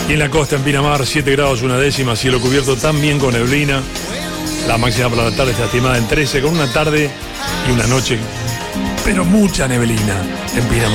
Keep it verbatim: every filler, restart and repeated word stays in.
Y en la costa, en Pinamar, siete grados una décima, cielo cubierto también con neblina. La máxima para la tarde está estimada en trece, con una tarde y una noche, pero mucha neblina en Pinamar.